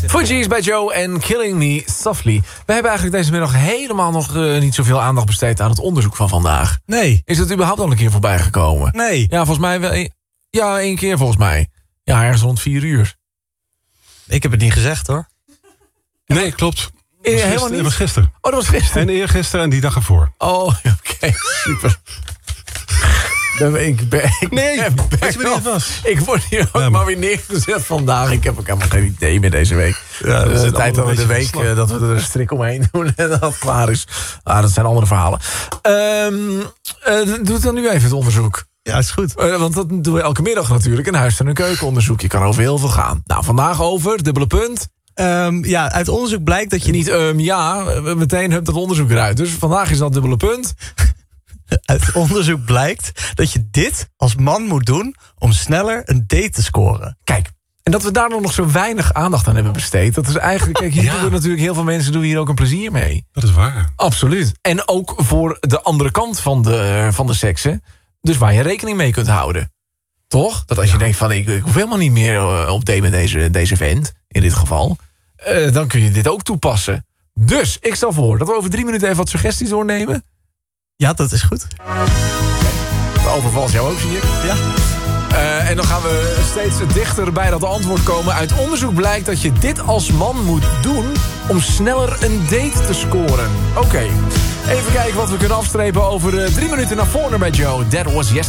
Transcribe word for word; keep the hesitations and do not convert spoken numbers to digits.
Fugees bij Joe en Killing Me Softly. We hebben eigenlijk deze middag helemaal nog uh, niet zoveel aandacht besteed aan het onderzoek van vandaag. Nee. Is het überhaupt al een keer voorbij gekomen? Nee. Ja, volgens mij wel. Een, ja, één keer volgens mij. Ja, ergens rond vier uur. Ik heb het niet gezegd, hoor. Nee, klopt. Eh, Dat was helemaal niet? Dat was gisteren. Oh, dat was gisteren. En eergisteren en die dag ervoor. Oh, oké. Okay, super. Ik ben, ik Nee, ben, ben weet je wanneer het was? Ik word hier ook Ja, maar. maar maar weer neergezet vandaag. Ik heb ook helemaal geen idee meer deze week. Ja, uh, de tijd dat we de een week uh, dat we er een strik omheen doen en dat het klaar is. Ah, dat zijn andere verhalen. Um, uh, doe dan nu even het onderzoek. Ja, is goed. Uh, want dat doen we elke middag natuurlijk. Een huis- en een keukenonderzoek. Je kan over heel veel gaan. Nou, vandaag over, dubbele punt. Um, ja, uit onderzoek blijkt dat je Niet um, ja, meteen hupt dat onderzoek eruit. Dus vandaag is dat dubbele punt. Uit onderzoek blijkt dat je dit als man moet doen om sneller een date te scoren. Kijk, en dat we daar nog zo weinig aandacht aan hebben besteed. Dat is eigenlijk, kijk, hier Ja. doen natuurlijk heel veel mensen doen hier ook een plezier mee. Dat is waar. Absoluut. En ook voor de andere kant van de, van de seksen. Dus waar je rekening mee kunt houden. Toch? Dat als je denkt van ik, ik hoef helemaal niet meer uh, op date met deze, deze vent. In dit geval. Uh, dan kun je dit ook toepassen. Dus ik stel voor dat we over drie minuten even wat suggesties doornemen. Ja, dat is goed. De overvals jou ook, zie ik. Ja. Uh, en dan gaan we steeds dichter bij dat antwoord komen. Uit onderzoek blijkt dat je dit als man moet doen om sneller een date te scoren. Oké, okay. Even kijken wat we kunnen afstrepen over uh, drie minuten naar voren bij Joe. That was yesterday.